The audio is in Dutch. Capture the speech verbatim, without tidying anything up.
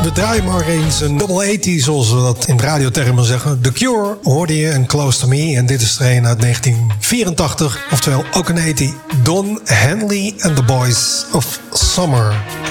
We draaien maar eens een double eighty, zoals we dat in radiothermen zeggen. The Cure hoorde je en Close to Me. En dit is er een uit negentien vierentachtig, oftewel ook een eighty. Don Henley and the Boys of Summer.